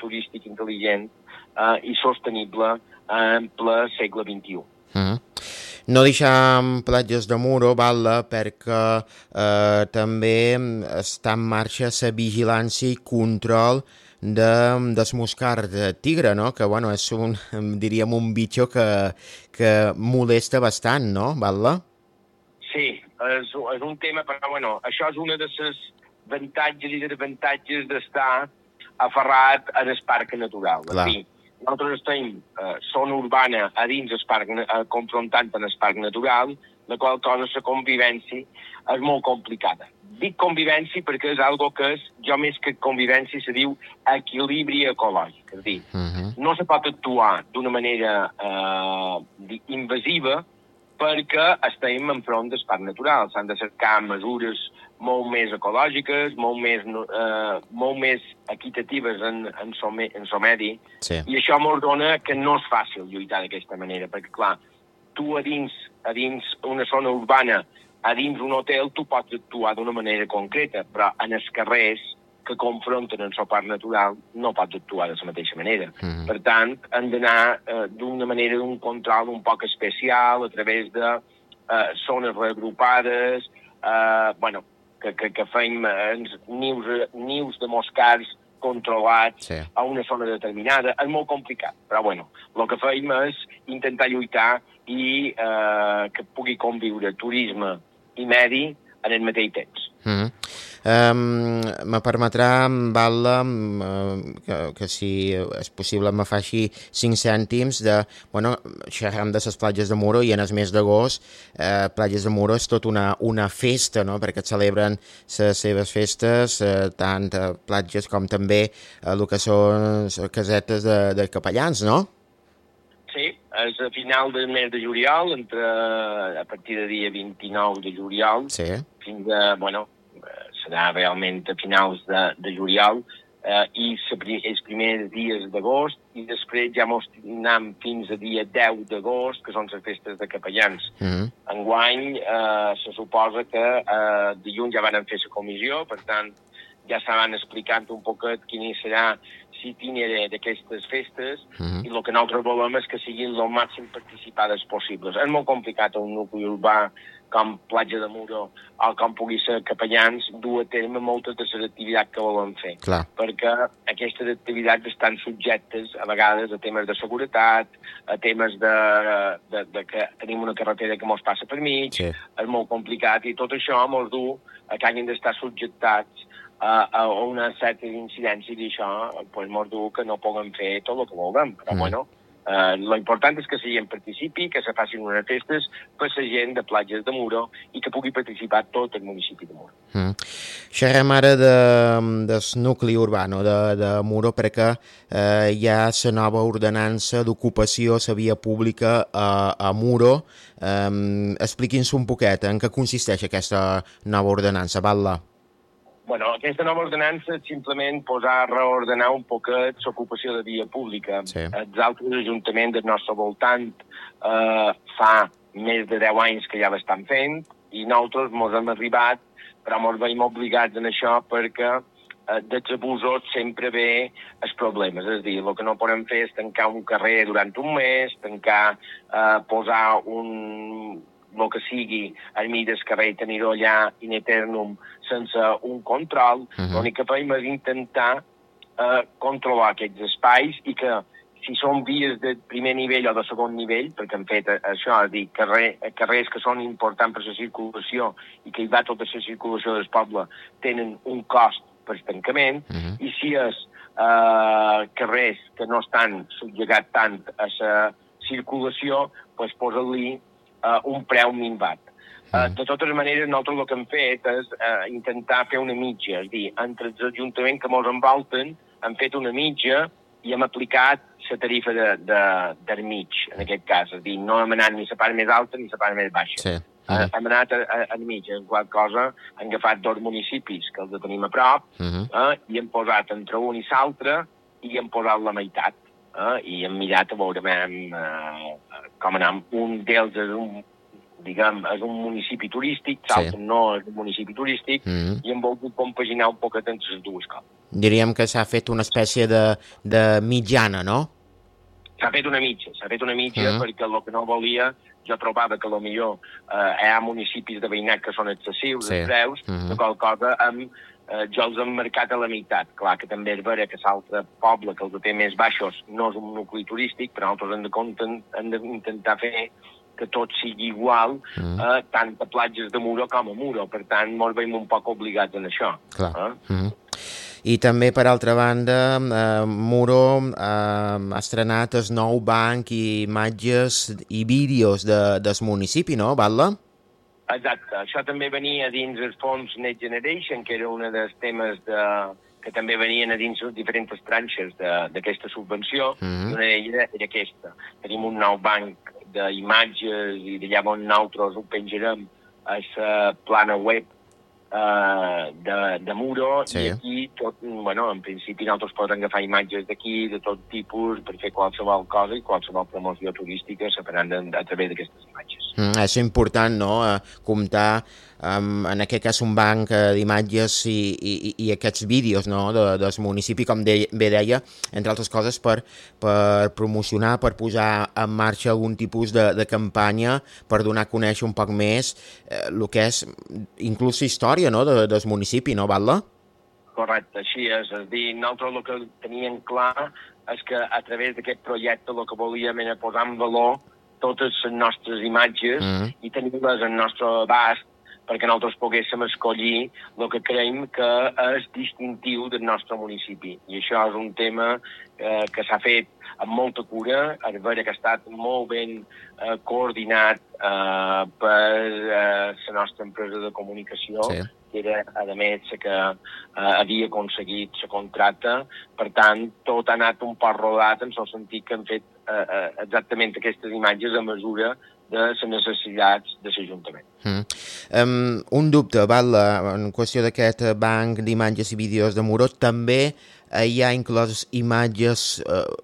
turístic intel·ligent i sostenible en ple segle XXI. No deixar platges de Muro, val, perquè també està en marxa la vigilància i control del moscard de tigre, no? Que, bueno, és diríem un bitxo que molesta bastant, no? Val? Sí, és un tema, però, bueno, això és una de les avantatges i desavantatges d'estar aferrat en el parc natural. Clar. En fi, nosaltres estem zona urbana a dins el parc, confrontant amb el parc natural, la qual cosa la convivència és molt complicada. Dic convivència perquè és algo que és, jo més que convivència, se diu equilibri ecològic. És a dir, no se pot actuar d'una manera invasiva perquè estem enfront del parc natural. S'han de cercar mesures molt més ecològiques, molt més equitatives en el medi, sí. I això ens dona que no és fàcil lluitar d'aquesta manera, perquè, clar, tu a dins una zona urbana, a dins un hotel, tu pots actuar d'una manera concreta, però en els carrers que confronten el seu parc natural no pots actuar de la mateixa manera. Per tant, hem d'anar d'una manera d'un control un poc especial, a través de zones reagrupades, que fem nius de moscars controlats a una zona determinada. És molt complicat, però bueno, el que fem és intentar lluitar i que pugui conviure turisme i medi en el mateix temps. Me permetrà, val, que si és possible me faci 5 cèntims de, bueno, xerram de les platges de Muro i en el mes d'agost, platges de Muro és tot una festa, no?, perquè celebren les seves festes, tant a platges com també el que són casetes de capellans, no? Sí, és a final del mes de juliol, a partir del dia 29 de juliol, fins a, serà realment a finals de juliol, i els primers dies d'agost, i després ja mos anem fins a dia 10 d'agost, que són les festes de capellans. Enguany, se suposa que dilluns ja van fer la comissió, per tant, ja estaven explicant un poquet quin serà l'itinerari d'aquestes festes, i el que nosaltres volem és que siguin el màxim participades possibles. És molt complicat un nucli urbà com Platja de Muro o com pugui ser Capellans dur a terme moltes de les activitats que volen fer. Perquè aquestes activitats estan subjectes a vegades a temes de seguretat, a temes de que tenim una carretera que mos passa per mig, és molt complicat, i tot això mos du a que hagin d'estar subjectats a una certa incidència, i això mos du que no puguem fer tot el que volem. Però bueno, l'important és que la gent participi, que se facin unes festes per la gent de Platges de Muro i que pugui participar tot el municipi de Muro. Xerrem ara del nucli urbà de Muro, perquè hi ha la nova ordenança d'ocupació a la via pública a Muro. Expliqui'ns un poquet en què consisteix aquesta nova ordenança, val-la? Bueno, aquesta nova ordenança és simplement reordenar un poquet l'ocupació de via pública. Els altres ajuntaments del nostre voltant fa més de 10 anys que ja l'estan fent, i nosaltres ens hem arribat, però ens veiem obligats en això perquè dels abusos sempre ve els problemes. És a dir, el que no podem fer és tancar un carrer durant un mes, posar el que sigui al mig del carrer i tenir-ho allà in eternum sense un control. L'únic que fem és intentar controlar aquests espais, i que si són vies de primer nivell o de segon nivell, perquè han fet això, és a dir, carrers que són importants per la circulació i que hi va tota la circulació del poble, tenen un cost per tancament, i si és carrers que no estan subjugats tant a la circulació, doncs posa-li un preu minvat. De totes maneres, nosaltres el que hem fet és intentar fer una mitja, és a dir, entre els ajuntaments que ens envolten hem fet una mitja i hem aplicat la tarifa del mig, en aquest cas. És a dir, no hem anat ni la part més alta ni la part més baixa. Hem anat a mig, en qual cosa hem agafat 2 municipis que els tenim a prop, i hem posat entre un i l'altre, i hem posat la meitat. I hem mirat a veure com anem. Un d'ells és diguem, és un municipi turístic, Salten no és un municipi turístic, i hem volgut compaginar un poquet entre les dues coses. Diríem que s'ha fet una espècie de mitjana, no? S'ha fet una mitja perquè el que no volia, jo trobava que millor hi ha municipis de veïnat que són excessius, els preus, de qual cosa jo els hem marcat a la meitat. Clar que també és vera que l'altre poble que els té més baixos no és un nucli turístic, però nosaltres hem d'intentar fer que tot sigui igual tant a platges de Muro com a Muro. Per tant, ens veiem un poc obligats en això. Clar. I també, per altra banda, Muro ha estrenat el nou banc i imatges i vídeos del municipi, no, Batlle? Exacte. Això també venia dins el fons Next Generation, que era un dels temes que també venien a dins diferents tranxes d'aquesta subvenció, i una d'elles era aquesta. Tenim un nou banc d'imatges i d'allà on nosaltres ho penjarem a la plana web de Muro, i aquí tot, en principi nosaltres podem agafar imatges d'aquí de tot tipus per fer qualsevol cosa, i qualsevol promoció turística se faran a través d'aquestes imatges. És important, no?, comptar en aquest cas un banc d'imatges i aquests vídeos, no?, del municipi, com bé deia, entre altres coses per promocionar, per posar en marxa algun tipus de campanya per donar a conèixer un poc més el que és inclús la història, no?, del municipi, no, Batlle? Correcte, així és. És a dir, nosaltres el que teníem clar és que a través d'aquest projecte el que volíem era posar en valor totes les nostres imatges i tenir-les al nostre abast perquè nosaltres poguéssim escollir el que creiem que és distintiu del nostre municipi. I això és un tema que s'ha fet amb molta cura, és vera que ha estat molt ben coordinat per la nostra empresa de comunicació, que era, a més, que havia aconseguit la contracta. Per tant, tot ha anat un poc rodat en el sentit que hem fet exactament aquestes imatges a mesura de les necessitats de l'Ajuntament. Un dubte, Batlle, en qüestió d'aquest banc d'imatges i vídeos de Muro, també hi ha inclòs imatges,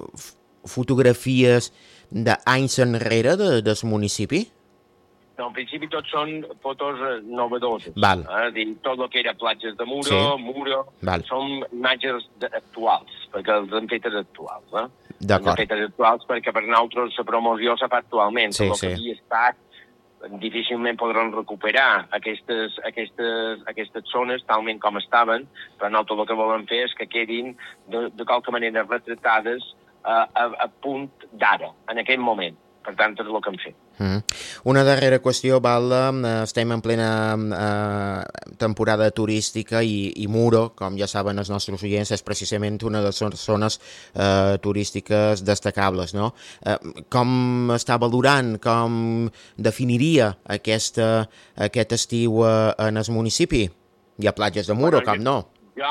fotografies d'anys enrere del municipi? No, en principi tots són fotos novedoses. Val. Tot el que era platges de Muro, Muro, són imatges actuals, perquè els han fetes actuals. D'acord. Les fetes actuals perquè per nosaltres la promoció s'ha fet actualment. El que havia estat, difícilment podran recuperar aquestes zones talment com estaven, però nosaltres el que volem fer és que quedin de qualque manera retratades a punt d'ara, en aquell moment. Per tant, és el que hem fet. Una darrera qüestió, Batlle. Estem en plena temporada turística i Muro, com ja saben els nostres oients, és precisament una de les zones turístiques destacables, no? Com està valorant, com definiria aquest estiu en el municipi? Hi ha platges de Muro, com no?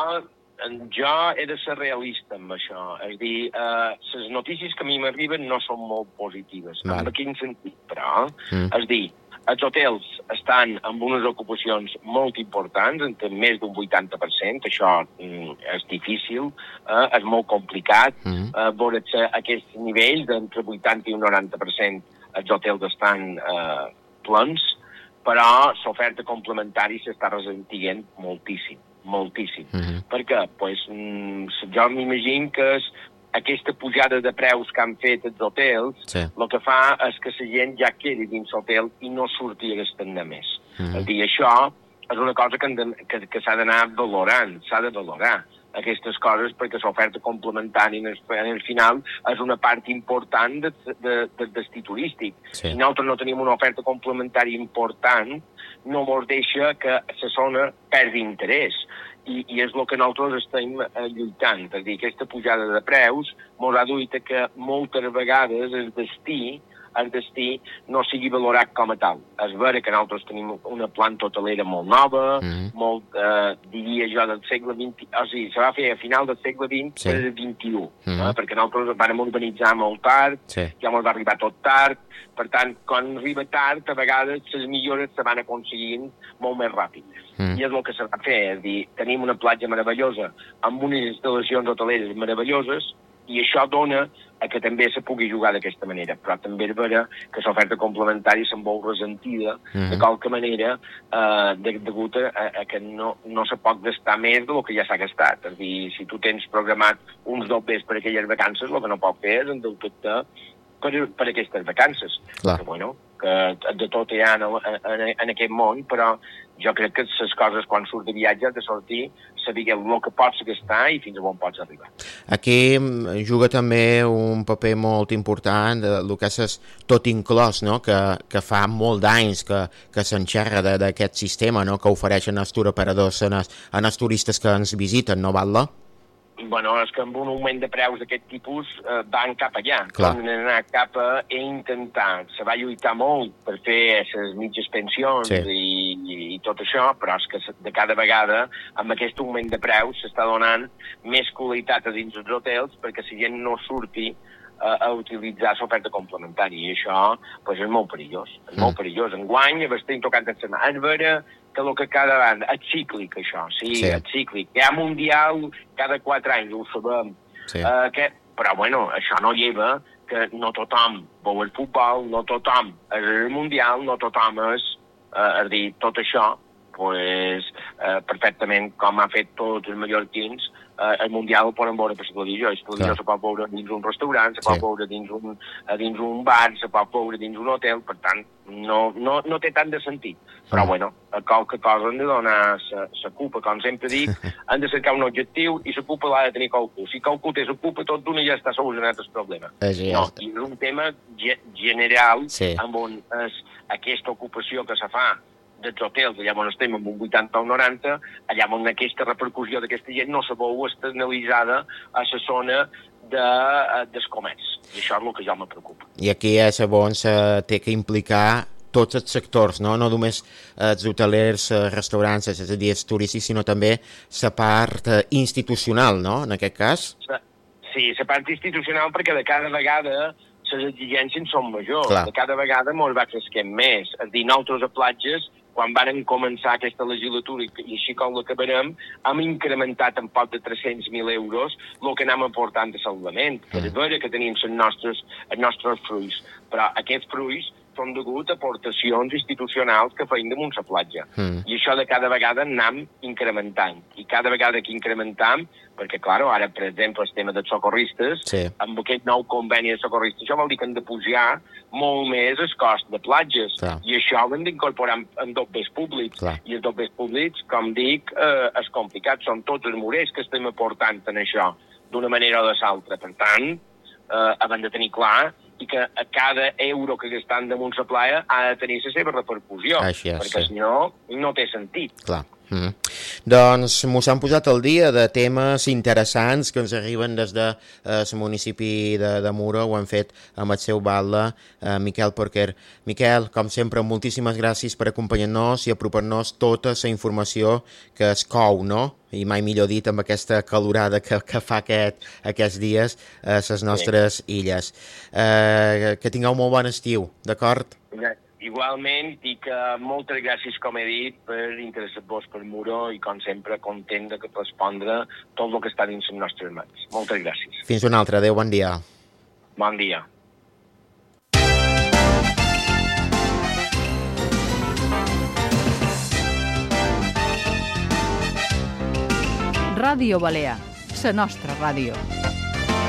Jo he de ser realista amb això. És a dir, les notícies que a mi m'arriben no són molt positives. En quin sentit, però? És a dir, els hotels estan amb unes ocupacions molt importants, entre més d'un 80%, això és difícil, és molt complicat. Veure aquests nivells d'entre 80 i un 90%, els hotels estan plens, però l'oferta complementària s'està ressentint moltíssim. Per què? Jo m'imagino que aquesta pujada de preus que han fet els hotels el que fa és que la gent ja quedi dins l'hotel i no surti a gastar més. És a dir, això és una cosa que s'ha d'anar valorant, s'ha de valorar aquestes coses perquè l'oferta complementària en el final és una part important del destí turístic. Si nosaltres no tenim una oferta complementària important, no ens deixa que la zona perdi interès. I és el que nosaltres estem lluitant. És a dir, aquesta pujada de preus ens ha duit que moltes vegades el destí no sigui valorat com a tal. És vera que nosaltres tenim una planta hotelera molt nova, molt, diria jo, del segle XX, o sigui, se va fer a final del segle XX per el XXI, perquè nosaltres vam urbanitzar molt tard, ja ens va arribar tot tard, per tant, quan arriba tard, a vegades les millores se van aconseguint molt més ràpid. I és el que s'ha de fer, és dir, tenim una platja meravellosa amb unes instal·lacions hoteleres meravelloses I això dona a que també se pugui jugar d'aquesta manera, però també és vera que l'oferta complementària se'n veu resentida de qualque manera degut a que no se pot gastar més del que ja s'ha gastat. És a dir, si tu tens programat uns dobles per aquelles vacances, el que no pot fer és endeutar-te per aquestes vacances. Que, bueno, que de tot hi ha en aquest món, però jo crec que les coses quan surt de viatge has de sortir, saber el que pots gastar i fins a on pots arribar. Aquí juga també un paper molt important el que és tot inclòs, no? Que fa molt d'anys que s'enxerra d'aquest sistema, no? Que ofereixen els touroperadors als turistes que ens visiten, no, Batlle? Bueno, és que amb un augment de preus d'aquest tipus van cap allà. Van anar cap a intentar. Se va lluitar molt per fer les mitges pensions i tot això, però és que de cada vegada amb aquest augment de preus s'està donant més qualitat a dins dels hotels perquè la gent no surti a utilitzar l'oferta complementària i això és molt perillós. És molt perillós. Enguany estem tocant en setmana. És vera que el que cada banda, és cíclic això, és cíclic. Hi ha mundial cada 4 anys, ho sabem. Però bueno, això no lleva que no tothom veu el futbol, no tothom és el mundial, no tothom és dir, tot això, perfectament com ha fet tots els mallorquins, el mundial el poden veure per la televisió. La televisió se pot veure dins un restaurant, se pot veure dins un bar, se pot veure dins un hotel, per tant, no té tant de sentit. Però, bueno, a qualque cosa hem de donar la culpa, com sempre dic, hem de cercar un objectiu i la culpa l'ha de tenir qualcú. Si qualcú té la culpa, tot d'una ja està solucionat el problema. No, i és un tema general amb on és aquesta ocupació que se fa dels hotels, allà on estem amb un 80 o un 90, allà on aquesta repercussió d'aquesta gent no se veu externalitzada a la zona del comerç. I això és el que jo me preocupa. I aquí és on se té que implicar tots els sectors, no només els hotelers, restaurants, és a dir, els turístics, sinó també la part institucional, no?, en aquest cas? Sí, la part institucional, perquè de cada vegada les exigències són majors. De cada vegada ens va cresquent més. És a dir, nosaltres a platges, quan vàrem començar aquesta legislatura i així com l'acabarem, hem incrementat en poc de 300.000 euros el que anem aportant de salvament. És vera que tenim els nostres fruits, però aquests fruits són degut a aportacions institucionals que feim damunt la platja. I això de cada vegada anem incrementant. I cada vegada que incrementam, perquè, clar, ara, per exemple, el tema dels socorristes, amb aquest nou conveni de socorristes, això vol dir que hem de pujar molt més el cost de platges. I això ho hem d'incorporar en dobbers públics. I els dobbers públics, com dic, és complicat. Són tots els morers que estem aportant en això, d'una manera o de l'altra. Per tant, hem de tenir clar i que a cada euro que gastem damunt la playa ha de tenir la seva repercussió, perquè si no, no té sentit. Clar. Doncs mos han posat al dia de temes interessants que ens arriben des de el municipi de Muro. Ho han fet amb el seu batlle, Miquel Porquer. Miquel, com sempre, moltíssimes gràcies per acompanyar-nos i apropar-nos tota la informació que es cou, no? I mai millor dit amb aquesta calorada que fa aquests dies a les nostres illes. Que tingueu molt bon estiu, d'acord? Igualment, i que moltes gràcies, com he dit, per interessar-vos per Muro i, com sempre, content de respondre tot el que està dins les nostres mans. Moltes gràcies. Fins una altra. Adéu, bon dia. Bon dia. Ràdio Balear, la nostra ràdio.